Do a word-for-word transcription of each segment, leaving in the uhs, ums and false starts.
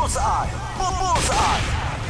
Bullseye! Bullseye!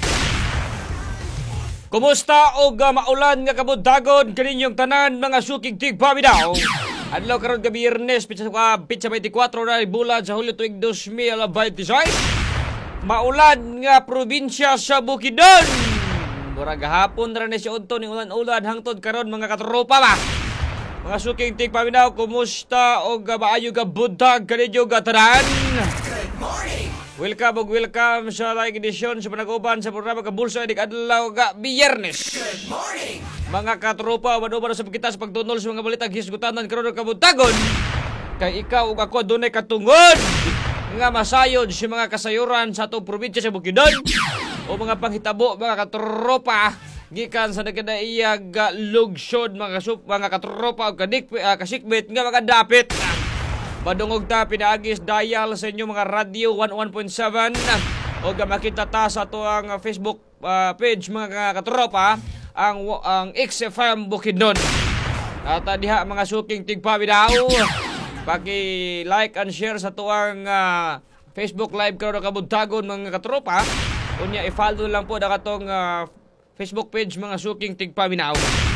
Kumusta o uh, maulan nga kabuntagon kaninyong tanan mga sukig tigpaminaw? Adlaw karon ka Biyernes pitsa uh, pitsa twenty-four na bulan sa Hulyo tuig twenty twenty-six. Maulan nga probinsya sa Bukidnon. Murag gahapon ra ni siya udto ning ulan-ulan hangtod karon mga katropa ba. Mga suking tigpaminaw, kumusta o uh, maayo ka buntag kaninyong tanan? Good morning! Welcome og welcome sa live edition sa panag-uban sa programa ka Bulsa dik adlaw ka Biyernes. Good morning! Mga katropa, manuban sa kita sa pagtunol sa mga balitang hisgutanan karon ka buntagon. Kay ikaw ug ako dunay katungod nga masayod sa mga kasayuran sa atong probinsya sa Bukidnon o mga panghitabo mga katropa gikan sa nagkadaiyag lugsod mga kasup mga katropa ug kadik uh, kasikbit nga mga dapit. Padungog ta pinaagis dial sa inyo mga radio one oh one point seven o makita ta sa ato ang Facebook uh, page mga katropa ang ang X F M Bukidnon. At uh, diha mga suking tigpaminaw, paki-like and share sa tuang uh, Facebook live karon kabuntagon mga katropa. Unya i-follow lang po da katong uh, Facebook page mga suking tigpaminaw.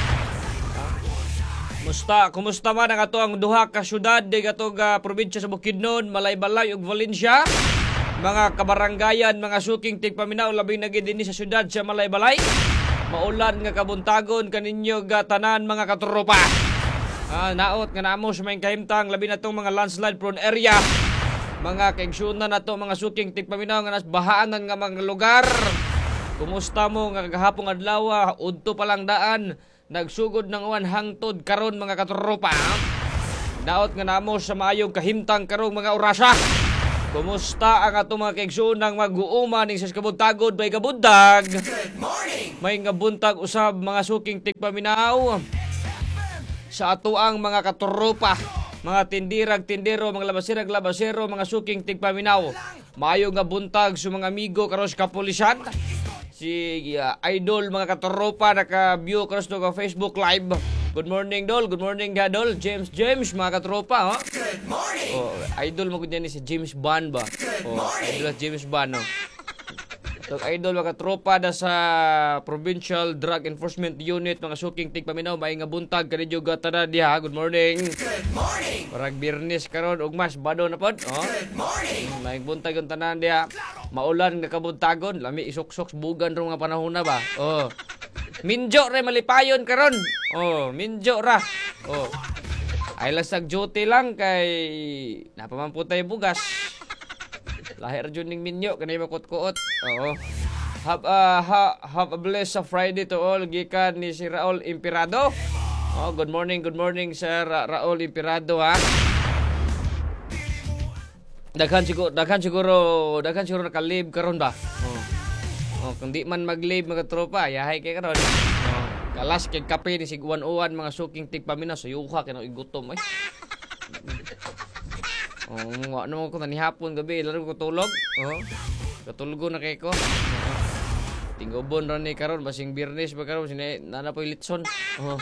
Musta, kumusta man ang ato ang duha ka syudad di katong uh, probinsya sa Bukidnon, Malaybalay ug Valencia. Mga kabaranggayan, mga suking tigpaminaw labi na gid dinhi sa syudad sa Malaybalay. Maulan nga kabuntagon kaninyo gatanan mga katropa. Ah, naot nga namo sa may kahimtang labi na tong mga landslide prone area. Mga kaigsunan na to mga suking tigpaminaw nga nas bahaanan nga mga lugar. Kumusta mo nga gahapong adlaw udto pa lang daan nagsugod ng uwan hangtod karon mga katropa. Naot nga namo sa maayong kahimtang karong mga orasa. Kumusta ang ato mga kaigsunang mag-uuma ning sa kabuntagod may kabundag? Good morning! May nga buntag usab mga suking tigpaminaw sa ato ang mga katropa, mga tindirag tindero, mga labasirag labasero, mga suking tigpaminaw. Maayo nga buntag sa mga amigo karon sa kapulisan. Si uh, Idol mga katropa naka-view karon sa Facebook live. Good morning Dol, good morning Gadol, James James mga katropa, oh. Good morning! Oh, idol mo gud ni si James Bond ba? Oh, idol James Bond, no. Tog idol mga tropa da sa Provincial Drug Enforcement Unit mga suking tigpaminaw may nga buntag kanidyo gatanan diha. Good morning. Good morning! Parag Biyernes karon ug mas bado na pod, oh. Good morning! May buntag ang tanan diha. Maulan nga kabuntagon, lami isok-sok bugan ro nga panahon na ba. Oh. Minjo ra malipayon karon. Oh, minjo ra. Oh. Ay lasag duty lang kay napamamputay bugas. Lahir jud ning minyo kanay makot-kuot. Oo. Have uh, ha, have a blessed Friday to all gikan ni si Raul Impirado. Oh, good morning, good morning Sir Ra- Raul Impirado ha. Daghan siguro, daghan siguro, daghan siguro naka-live karon ba? Oh. Oh, kung di man mag-live mga tropa, yahay kay karon. Oh, kalas kay kape ni sigwan-uwan mga suking tigpaminaw sa yuha kay no igutom ay. Oh, wa naman ko tani hapon gabi, laro ko tulog. Oh. Katulgo na kay ko. Oh. Tingobon ra ni karon basing Biyernes ba karon sini nana poy litson. Oh.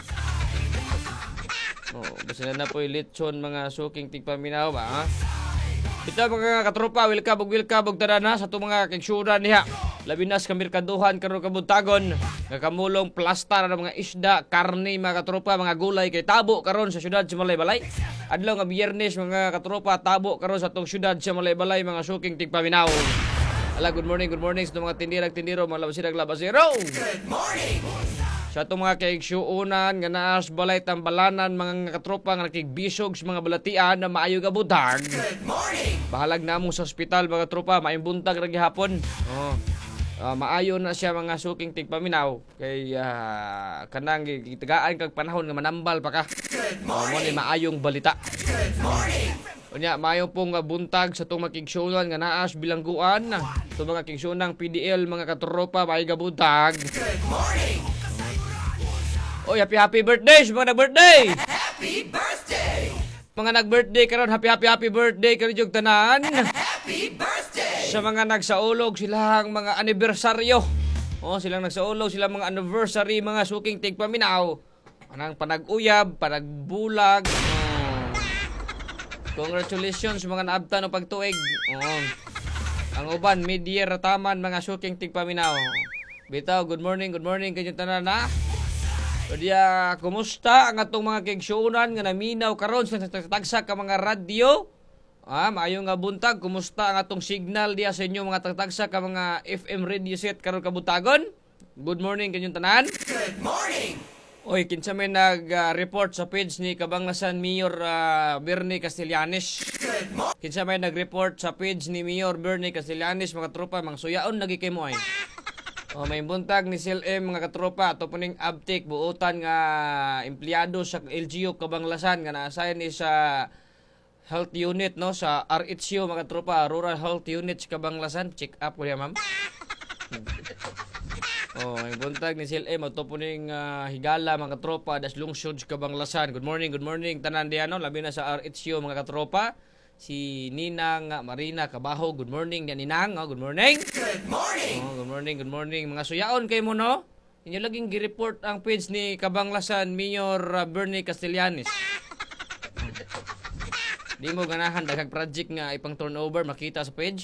Oh, basing nana poy litson mga suking tigpaminaw ba? Ha? Bitaw mga katropa, welcome og welcome og tanan sa ato mga kaigsunan niha. Labi na sa merkaduhan karon kabuntagon nga kamulong plastar ng mga isda, karne mga katropa, mga gulay kay tabo karon sa syudad sa Malaybalay. Adlaw nga Biyernes mga katropa, tabo karon sa atong syudad sa Malaybalay mga suking tigpaminaw. Ala, good morning, good morning sa mga tindirag tindiro, mga labasirag labasero. Good morning! Sa itong mga kaigsuunan nga naas balay tambalanan mga katropa nga nakigbisog sa mga balatian na maayo nga buntag. Good morning! Bahalag namong sa ospital mga tropa, maayong buntag ra gihapon. Oh. Uh, maayo na siya mga suking tigpaminaw kay uh, kanang gitagaan kag panahon nga manambal pa ka. Good Oh, mo ni maayong balita. Good morning! Unya maayo pong uh, buntag sa itong makigsunan nga naas bilangguan. Itong mga kigsunang P D L mga katropa, maayong nga buntag. Good morning! Oy, happy happy birthday sa mga nag-birthday! Happy birthday! Mga nag-birthday karon, happy happy happy birthday karon jug tanan. Happy birthday! Sa mga nagsaulog silang mga anibersaryo. Oh, silang nagsaulog silang mga anniversary mga suking tigpaminaw. Anang panag-uyab, panagbulag. Oh. Congratulations mga naabta no pagtuig. Oh. Ang uban mid-year taman mga suking tigpaminaw. Bitaw, good morning, good morning kanyang tanan na. O diya, kumusta ang atong mga kigsuunan nga naminaw karon sa tagsa ka mga radyo? Ah, maayo nga buntag, kumusta ang atong signal diya sa inyo mga tagtagsa ka mga F M radio set karon kabutagon? Good morning kanyang tanan. Good morning. Oy, kinsa may nag-report sa page ni Kabanglasan Mayor uh, Bernie Castellanes. Kinsa may nag-report sa page ni Mayor Bernie Castellanes, mga tropa, mga suyaon lagi kay mo ay. O, may buntag ni S L M mga katropa, ato puning uptake buotan nga empleyado sa L G U Kabanglasan nga na-assign ni sa health unit no sa R H U mga tropa, Rural Health Unit sa Kabanglasan. Check up ko niya, ma'am. Oh, may buntag ni S L M ato puning uh, higala mga katropa das lungsod sa Kabanglasan. Good morning, good morning tanan diyan no, labi na sa R H U mga katropa. Si Ninang Marina Kabaho, good morning diyan Ninang. Oh, good morning. Good morning. Oh, good morning, good morning. Mga suyaon kay mo no. Inyo laging gi-report ang page ni Kabanglasan Mayor uh, Bernie Castellanes. Di mo ganahan daghang project nga ipang turnover makita sa page.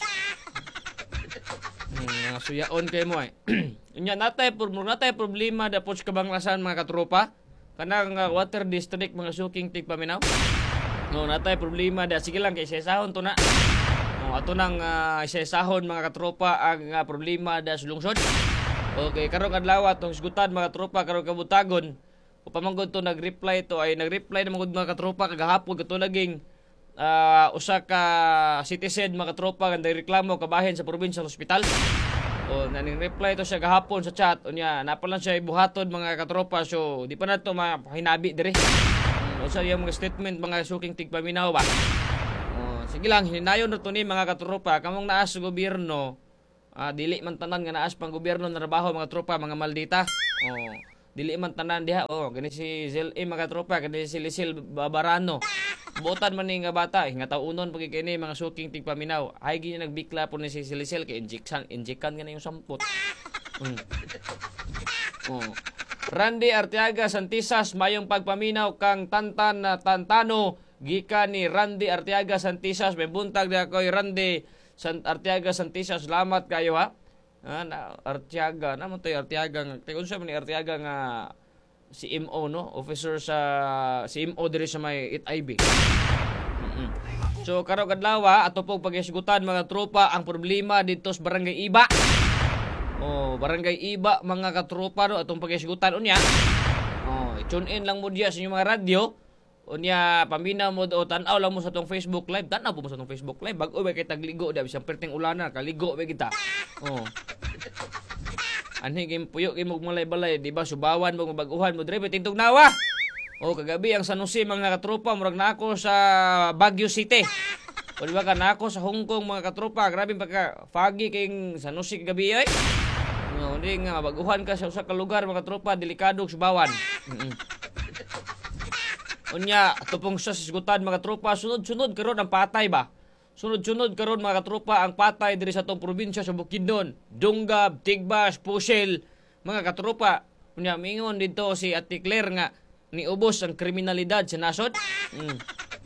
Mga suyaon kay mo ay. Unya natay problema natay problema da po sa Kabanglasan mga katropa. Kanang uh, water district mga suking tigpaminaw. No, natay problema da sige lang kay sesahon to na. No, ato nang uh, sesahon mga katropa ang uh, problema da sa lungsod. Okay, karong adlaw atong sigutan mga tropa karong kabutagon. Upamanggod to nag-reply to ay nag-reply na mga katropa kagahapon kato laging uh, usa ka citizen mga katropa nga reklamo kabahin sa probinsya hospital. O naning reply to siya gahapon sa chat unya napalan siya ibuhaton mga katropa so di pa nato mahinabi dire. O sa iyang mga statement mga suking tigpaminaw ba. O sige lang hinayon na to ni mga katropa kamong naas sa gobyerno ah, dili man tanan nga naas pang gobyerno na trabaho mga tropa mga maldita. O dili man tanan diha o gani si Z L A mga tropa gani si Lisil Babarano. Botan man ni nga bata, nga taunon pag kini mga suking tigpaminaw. Ay gini nagbikla po ni si Silisel kay injection, injekan nga na yung sampot. Mm. Oh. Randy Arteaga Santisas mayong pagpaminaw kang Tantan na Tantano gikan ni Randy Arteaga Santisas may buntag na koy Randy Sant Arteaga Santisas salamat kayo ha. Ah, na Arteaga namo toy Arteaga nga unsa man ni Arteaga nga C M O no, officer sa C M O diri sa may I T I B. Mm-hmm. So karong adlaw ato pog pagisgutan mga tropa ang problema dito sa Barangay Iba. Oh, Barangay Iba mga katropa no atong pagisgutan unya. Oh, tune in lang mo diya sa inyong mga radyo. Unya paminaw mo o tan-aw lang mo sa tong Facebook live. Tan-aw po mo sa tong Facebook live. Bag-o ba kay tagligo da bisang perting ulana kaligo ba kita. Oh. Anhi game puyo kay mo malay-balay, di ba? Subawan mo mabaguhan mo dire tingtog nawa. O kagabi ang Sanusi mga katropa murag nako sa Baguio City. O di ba ka nako sa Hong Kong mga katropa, grabe pagka foggy kay Sanusi kagabi ay. No, di nga mabaguhan ka sa usa ka lugar mga katropa, delikado subawan. Mm-mm. Unya, tupong sa sisgutan mga tropa, sunod-sunod karon ang patay ba? Sunod-sunod karon mga katropa ang patay diri sa tong probinsya sa Bukidnon, Dungab, Tigbas, Pusil, mga katropa. Unya mingon dito si Ate Claire nga niubos ang kriminalidad sa nasod. Mm.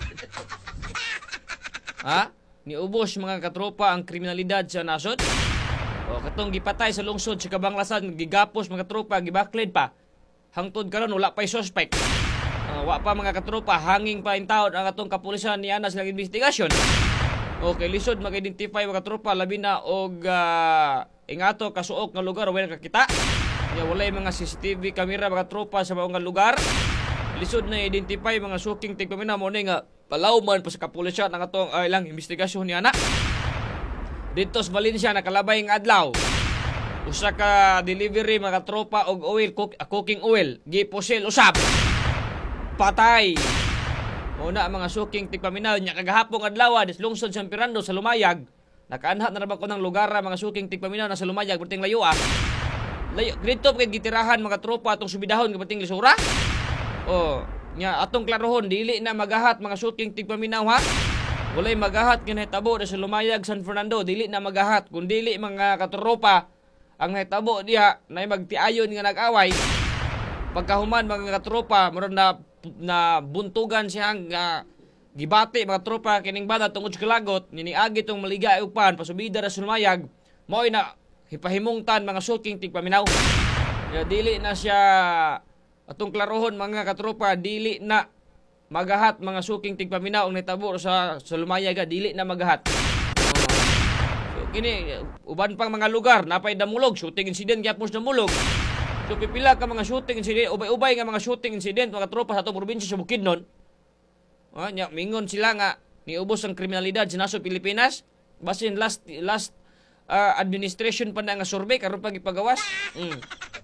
Ha? Niubos mga katropa ang kriminalidad sa nasod. O katong gipatay sa lungsod sa Kabanglasan, gigapos mga katropa, gibaklid pa. Hangtod karon wala pay suspect. Uh, wa pa mga katropa, hanging pa in taon ang atong kapulisan ni ana sa investigasyon. Okay, lisod mag-identify mga tropa labi na og uh, ingato kasuok nga lugar wala kakita. Ya walay mga C C T V camera mga tropa sa mga lugar. Lisod na identify mga suking tigpaminaw mo ni nga palawman pa sa kapulisan ang atong uh, ilang investigasyon ni ana. Dito sa Valencia nakalabay nga adlaw. Usa ka delivery mga tropa og oil cook, uh, cooking oil gipusil usab. Patay. Una ang mga suking tigpaminaw niya kagahapong adlaw des lungsod sa Pirando sa Lumayag. Nakaanhat na naman ko ng lugar mga suking tigpaminaw na sa Lumayag berting layo ah. Layo dito kay gitirahan mga tropa atong subidahon nga berting lisura. Oh, nya atong klarohon dili na magahat mga suking tigpaminaw ha. Walay magahat kinahitabo sa Lumayag San Fernando dili na magahat kun dili mga katropa ang nahitabo diha nay magtiayon nga nag-away. Pagkahuman mga katropa, meron na na buntugan siyang uh, gibati mga tropa kining bata tungod sa kalagot niniagi tong maliga upan pasubida ra sumayag mao na hipahimungtan mga suking tigpaminaw. Ya dili na siya atong klarohon mga katropa dili na magahat mga suking tigpaminaw ang nitabo sa sa lumayag dili na magahat. So kini uban pang mga lugar napay damulog shooting incident gyapon sa damulog. So pipila ka mga shooting incident ubay-ubay nga mga shooting incident mga tropa sa atong probinsya sa Bukidnon. Ah, nya mingon sila nga niubos ang kriminalidad sa nasod Pilipinas basin last last uh, administration pa na nga survey karon pa gipagawas. Mm.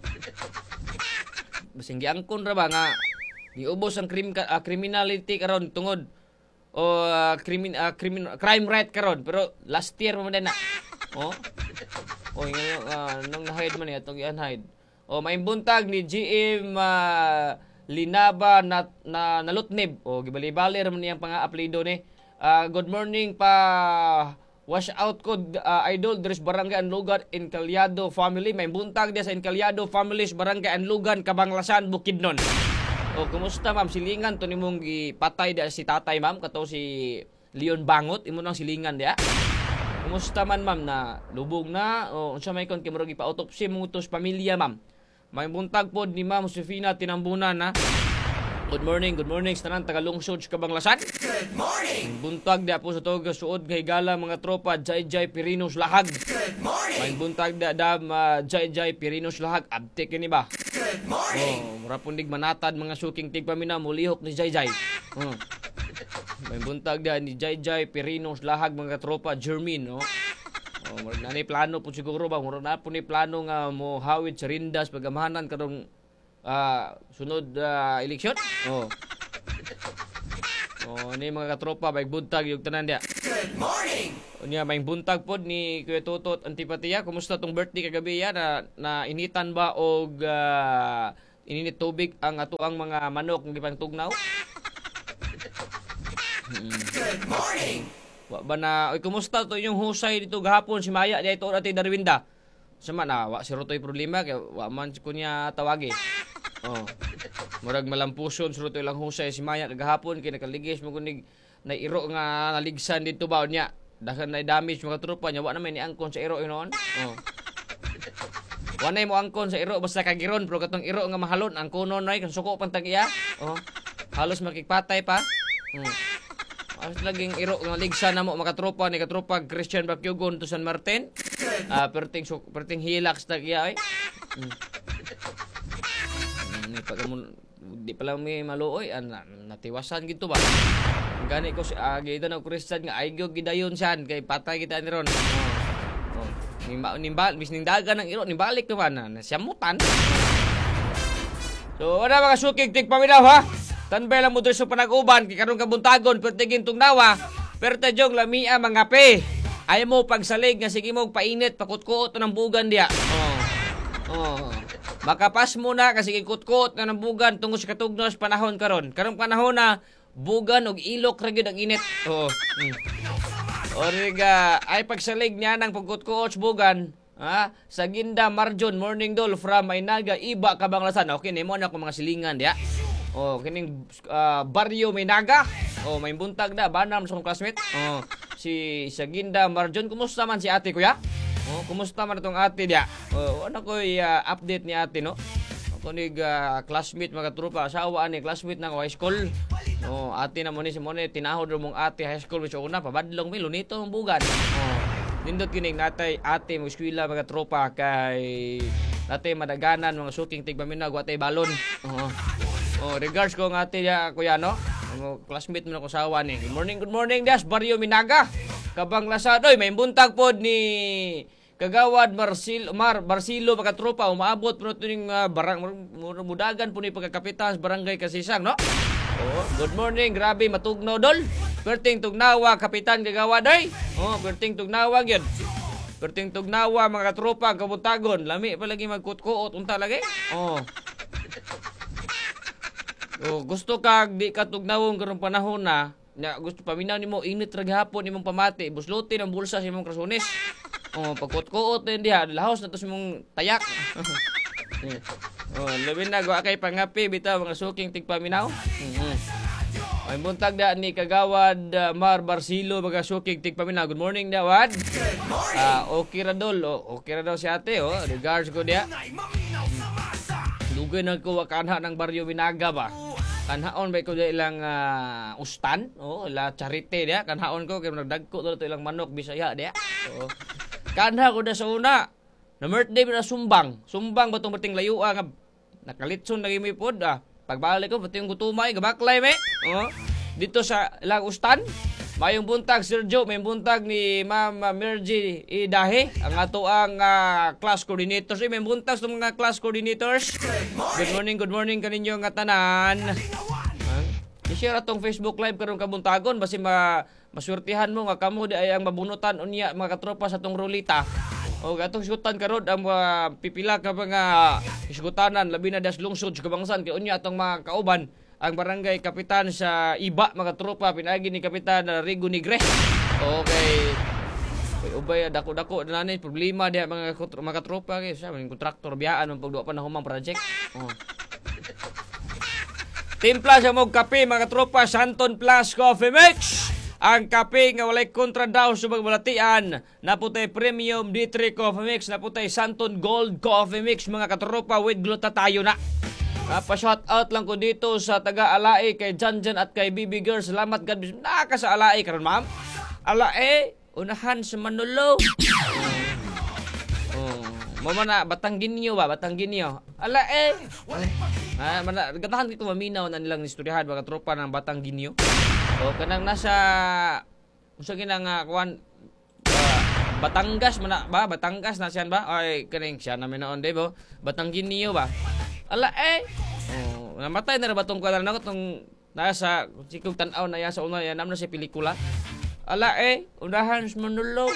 Basin giangkon ra ba nga niubos ang krim, uh, criminality karon tungod o uh, crimin, uh, crimin, crime rate karon pero last year mo na. Oh. Oh, ngayon uh, nang na-hide man atong i-unhide. O may buntag ni G M uh, Linaba na, na nalutnib. O gibali-bali ra man niyang panga-apelyido ni. Uh, good morning pa wash out ko uh, idol there's barangay Anlugan in Calyado family. May buntag dia sa in Calyado families barangay Anlugan Kabanglasan Bukidnon. O kumusta ma'am silingan to nimong gipatay dia si tatay ma'am kato si Leon Bangot imo nang silingan dia. Kumusta man ma'am na lubog na o unsa may kon kimurog ipa-autopsy mo to sa pamilya ma'am. May buntag pod ni Ma'am Josefina Tinambunan na. Good morning, good morning sa tanan taga lungsod sa Kabanglasan. Good morning. Buntag da po sa tuig suod kay gala mga tropa Jay Jay Pirinos Lahag. Good morning. May buntag da dam uh, Jay Jay Pirinos Lahag abte kini ba? Good morning. Oh, mura pundig manatad mga suking tigpamina mulihok ni Jay Jay. Oh. May buntag da ni Jay Jay Pirinos Lahag mga tropa Jermin, no. Oh, murag na ni plano po siguro ba, murag na po ni plano nga mo hawid sa rindas pagamahanan karong uh, sunod uh, eleksyon. Oh. Oh, ni mga katropa bay buntag yung tanan dia. Good morning. Unya may buntag pod ni Kuya Totot Antipatya, kumusta tong birthday kagabi ya na, na initan ba og uh, ininit tubig ang atuang mga manok ng gipangtugnaw? Good morning. Wa ba na, oy kumusta to yung husay dito gahapon si Maya di ito ati Darwinda. Sama na wa si Rotoy problema kay wa man kunya tawagi. Oh. Murag malampuson si Rotoy lang husay si Maya gahapon kay nakaligis mo kunig nairo nga naligsan dito ba niya. Dagan na damage mga tropa niya wa na may ni angkon sa iro inon. Oh. Wa na mo angkon sa iro basta kagiron pero katong iro nga mahalon angkonon nay kan suko pantag iya. Oh. Halos makikpatay pa. Hmm. Alas laging iro nga ligsa na mo mga tropa ni katropa Christian Bakyugon to San Martin. Ah, uh, perting so, perting hilaks ta iya ay. Mm. Ni pag mo di pala may maluoy an natiwasan gito ba. Gani ko si agi ito na Christian nga ay gyud gidayon siyan kay patay kita ni ron. Oh. Oh. Nimba nimbal mis ning daga nang iro nimbalik naman na siyamutan. So, ana mga sukig tigpaminaw ha. Tanbay lang mo doon sa panag-uban, kay karong kabuntagon, pero tigin nawa, pero tadyong lamia mga pe. Ayaw mo pagsalig nga sige mo painit, pakutkuot ng bugan diya. Oh. Oh. Makapas mo na kasi kikutkuot na ng bugan tungkol sa katugnos panahon karon. Karong panahon na bugan og ilok ra gyud ang init. Oh. Hmm. Origa ay pagsalig niya ng pagkutkuot sa bugan. Ha? Sa Ginda Marjon Morning Dole from Maynaga Iba Kabanglasan. Okay, nimo na ko mga silingan diya. Oh, kining uh, Barrio Maynaga. Oh, may buntag na banam sa classmate. Oh, si Saginda Marjon, kumusta man si ate kuya? Oh, kumusta man itong ate dia? Oh, ano ko uh, update ni ate no? Ako ni uh, classmate mga tropa, asawa ni classmate na high school. Oh, ate na mo ni si Mone tinahod ro mong ate high school so una pabadlong mi lunito ang bugan. Oh, nindot kining natay ate mo eskwela mga tropa kay natay madaganan mga suking tigpaminaw watay balon. Oh. Oh, regards ko ng ate ya, kuya, no? Ang classmate mo na ko sawa ni. Good morning, good morning, das. Barrio Minaga. Kabanglasan. Oy, may buntag pod ni Kagawad Marcil, Mar, Barcilo, pagkatropa. Umaabot po na ito yung uh, barang, mudagan po ni pagkakapitan sa barangay Kasisang, no? Oh, good morning, grabe, matugno, dol. Perting tugnawa, kapitan Kagawad, oy. Oh, perting tugnawa, yun. Perting tugnawa, mga katropa, kabutagon. Lami pa lagi magkutkuot, unta lagi. Oh. Oh, gusto kag di ka tugnawon karong panahon na, na gusto paminaw nimo init ra gihapon imong pamati, buslutin ang bulsa sa imong krasunis. Oh, pagkot-kuot din diha, lahos na to sa imong tayak. Oh, labi na go kay pangapi bitaw mga suking tigpaminaw. Mm-hmm. May buntag da ni Kagawad uh, Mar Barcilo mga sukig tigpamina. Good morning Dawad. Good morning. Ah, okay ra dol. Oh, okay ra daw si ate oh. Regards ko dia. Dugay na ko kanha ng baryo Binaga ba. Kanhaon ba ko dia ilang uh, ustan, oh, ila charite dia. Kanhaon ko kay nagdagko to ilang manok Bisaya dia. Oh. Kanha ko da sa una. Na birthday na sumbang. Sumbang batong bating layua nga nakalitson lagi mi pod ah. Pagbalik ko pati yung gutumay gabaklay me. Oh. Dito sa ilang ustan. Mayong buntag Sir Joe, may buntag ni Ma'am Mergy Idahe, ang ato ang uh, class coordinators. Eh, may buntag sa mga class coordinators. Good morning, good morning kaninyo nga tanan. Huh? I-share atong Facebook Live karon kabuntagon basi ma maswertihan mo nga kamo di ay ang mabunutan unya mga katropa sa tong rulita. O atong sigutan karon ang uh, pipila ka mga isgutanan labi na das lungsod sa Kabangsan kay unya atong mga kauban ang barangay kapitan sa Iba mga tropa pinagi ni kapitan uh, Rigo Negre. Okay. Kay ubay dako-dako na ni problema diha mga mga tropa kay sa mga kontraktor biyaan ang pagduwa pa na humang project. Oh. Timpla sa mog kape mga tropa Santon Plus Coffee Mix. Ang kape nga walay kontra daw sa magbalatian. Naputay Premium D three Coffee Mix, naputay Santon Gold Coffee Mix mga katropa with glutathione na. Pa-shout out lang ko dito sa taga-Alae kay Janjan at kay B B Girl. Salamat God. Naka sa Alae karon ma'am. Alae, unahan sa Manolo. Oh, mama na Batangginyo ba? Batangginyo. Alae. Ah, mana gatahan ko maminaw na nilang istoryahan mga tropa ng Batangginyo. O kanang nasa usa ginang uh, kuan uh, Batangas man ba Batangas na siyan ba ay kaning siya namin noon di ba Batangginyo ba ala eh oh, namatay na ra batong kuan na tong nasa sikog tan-aw na ya sa una ya nam na si pelikula ala eh unahan sa Manolo.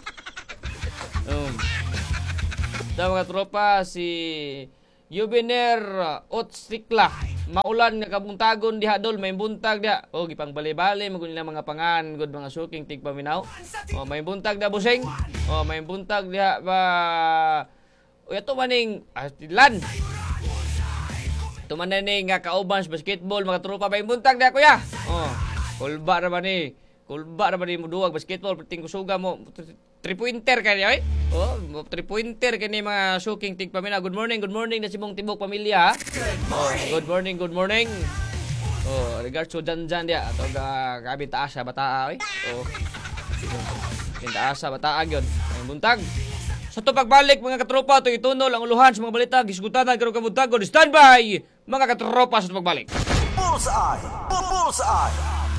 um daw mga tropa si Yubiner Otsikla maulan nga kabuntagon diha dol may buntag diha o gipang bali-bali magun nila mga pangan good mga suking tigpaminaw o may buntag da busing o may buntag diha ba o ato maning atilan to maning nga kauban sa basketball mga tropa may buntag diha kuya o kulba ra ba ni kulba ra ba ni muduwag basketball perting kusuga mo three pointer kani ay oh three pointer kani mga suking tigpaminaw. Good morning, good morning na si mong tibok pamilya. Good Oh, morning. good morning, good morning. Oh, regards to Janjan dia atau ga gabi taas sa bataa oy. Oh. Kintaas sa bataa gyud. Ang buntag. Sa to pagbalik mga katropa to itunol ang uluhan sa mga balita gisgutanan karon kabuntagon. Standby mga katropa sa to pagbalik. Bullseye! Bullseye!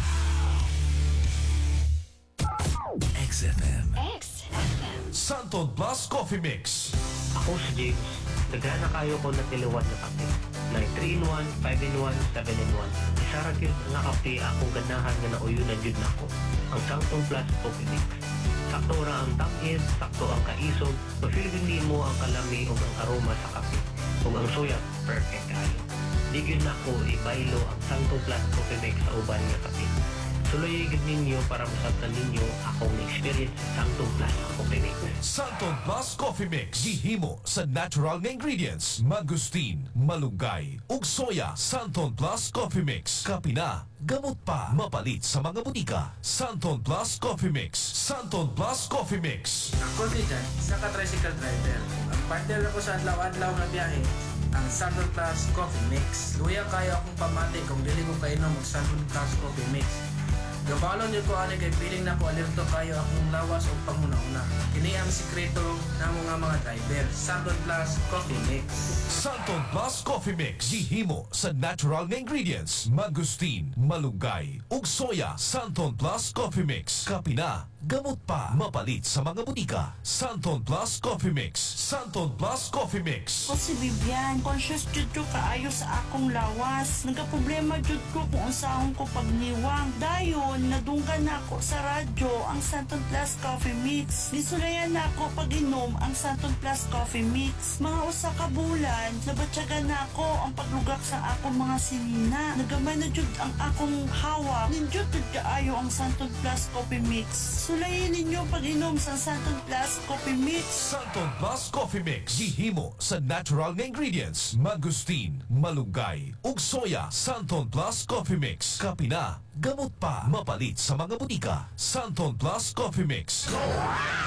X F M Santon Plus Coffee Mix. Ako si James. Nagana kayo ko na tiliwan na kape. Na three in one, five in one, seven in one. Isa ra gyud nga kape akong ganahan nga nauyunan jud nako. Ang Santon Plus Coffee Mix. Sakto ra ang tamis, sakto ang kaisog, mafeeling nimo ang kalami ug ang aroma sa kape. Ug ang suya, perfect kayo. Di gyud nako ibaylo ang Santon Plus Coffee Mix sa uban nga kape. Tuloy gid ninyo para masabtan ninyo akong experience sa Santon Plus Coffee Mix. Santon Plus Coffee Mix. Gihimo sa natural nga ingredients. Mangustin, malunggay, ug soya. Santon Plus Coffee Mix. Kapina, gamot pa. Mapalit sa mga butika. Santon Plus Coffee Mix. Santon Plus Coffee Mix. Ako si Jan, isa ka tricycle driver. Ang partner ako sa adlaw-adlaw nga biyahe, ang Santon Plus Coffee Mix. Luya kayo akong pamati kung dili ko kainom ng Santon Plus Coffee Mix. Gabalon niyo ko ani kay piling na ko alerto kayo akong lawas o panguna-una. Kini ang sikreto ng mga mga driver. Santon Plus Coffee Mix. Santon Plus Coffee Mix. Gihimo sa natural nga ingredients. Mangustin, malunggay, ug soya. Santon Plus Coffee Mix. Kapina, gamot pa. Mapalit sa mga butika. Santon Plus Coffee Mix. Santon Plus Coffee Mix. Ako si Vivian, conscious jud ko kaayo sa akong lawas. Nagka-problema jud ko kung unsahon ko pagniwang. Dayon, nadunggan nako sa radyo ang Santon Plus Coffee Mix. Nisulayan nako pag-inom ang Santon Plus Coffee Mix. Mga usa ka bulan, nabatyagan nako ang paglugak sa akong mga sinina. Nagamay na jud ang akong hawak. Ninjud jud kaayo ang Santon Plus Coffee Mix. Sulayin ninyo pag-inom sa Santon Plus Coffee Mix. Santon Plus Coffee Mix gihimo sa natural nga ingredients, mangustin, malunggay ug soya. Santon Plus Coffee Mix kapina, gamot pa, mapalit sa mga butika. Santon Plus Coffee Mix.